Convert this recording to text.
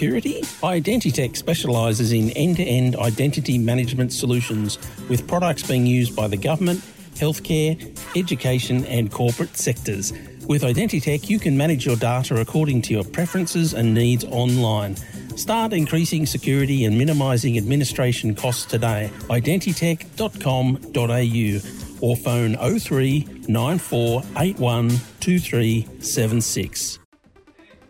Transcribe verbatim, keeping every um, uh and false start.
security? Identitech specialises in end-to-end identity management solutions with products being used by the government, healthcare, education and corporate sectors. With Identitech, you can manage your data according to your preferences and needs online. Start increasing security and minimising administration costs today. identitech dot com dot a u or phone oh three nine four eight one two three seven six.